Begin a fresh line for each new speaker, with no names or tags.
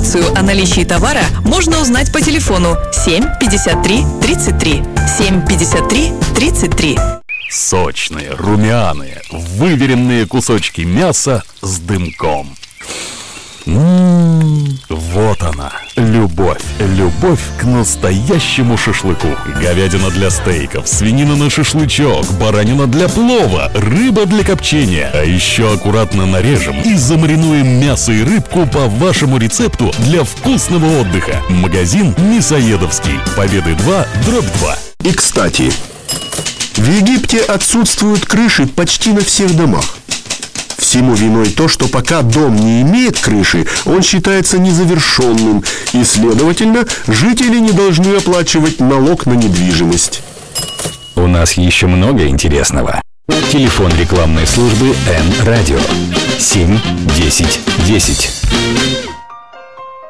Информацию о наличии товара можно узнать по телефону 7 53 33. 7 53 33.
Сочные, румяные, выверенные кусочки мяса с дымком. Вот она, любовь. Любовь к настоящему шашлыку. Говядина для стейков, свинина на шашлычок, баранина для плова, рыба для копчения. А еще аккуратно нарежем и замаринуем мясо и рыбку по вашему рецепту для вкусного отдыха. Магазин Мясоедовский. Победы 2, дробь 2.
И, кстати, в Египте отсутствуют крыши почти на всех домах. Всему виной то, что пока дом не имеет крыши, он считается незавершенным, и, следовательно, жители не должны оплачивать налог на недвижимость.
У нас еще много интересного. Телефон рекламной службы Н-Радио 7 10 10.